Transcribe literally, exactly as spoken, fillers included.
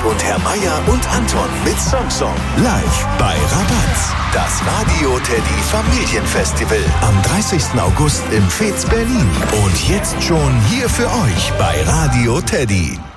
und Herr Meier und Anton mit Song-Song. Live bei Rabatz. Das Radio Teddy Familienfestival am dreißigsten August im Fez Berlin. Und jetzt schon hier für euch bei Radio Teddy.